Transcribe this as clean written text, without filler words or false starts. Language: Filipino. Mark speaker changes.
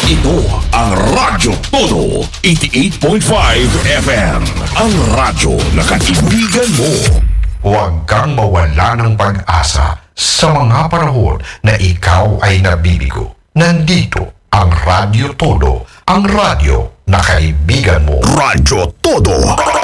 Speaker 1: Ito ang Radyo Todo 88.5 FM. Ang radyo na kaibigan mo.
Speaker 2: Huwag kang mawala ng pag-asa sa mga panahon na ikaw ay nabibigo. Nandito ang Radyo Todo, ang radyo na kaibigan mo.
Speaker 1: Radyo Todo